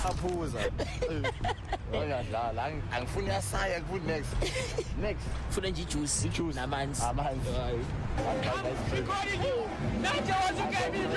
aphuza. La angifuni yasaya ngifuni next. Funa nje ijuice namanzi. Amanzi. I'm recording you. Naja was you gave me